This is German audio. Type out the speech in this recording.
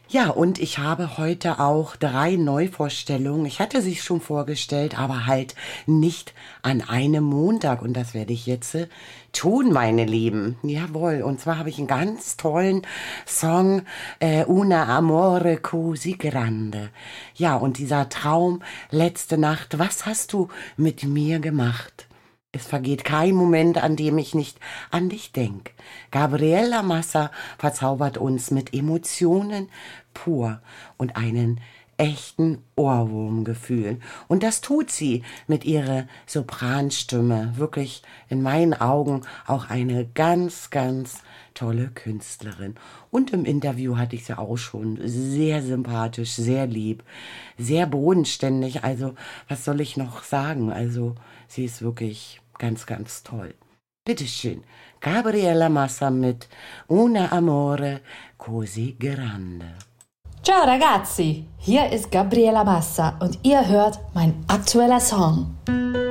Ja, und ich habe heute auch 3 Neuvorstellungen. Ich hatte sie schon vorgestellt, aber halt nicht an einem Montag. Und das werde ich jetzt tun, meine Lieben. Jawohl. Und zwar habe ich einen ganz tollen Song, Una Amore Così Grande. Ja, und dieser Traum, letzte Nacht, was hast du mit mir gemacht? Es vergeht kein Moment, an dem ich nicht an dich denk. Gabriella Massa verzaubert uns mit Emotionen pur und einen echten Ohrwurmgefühl. Und das tut sie mit ihrer Sopranstimme. Wirklich in meinen Augen auch eine ganz, ganz tolle Künstlerin. Und im Interview hatte ich sie auch schon sehr sympathisch, sehr lieb, sehr bodenständig. Also, was soll ich noch sagen? Also, sie ist wirklich ganz, ganz toll. Bitteschön, Gabriella Massa mit Una Amore Così Grande. Ciao ragazzi, hier ist Gabriela Massa und ihr hört mein aktueller Song.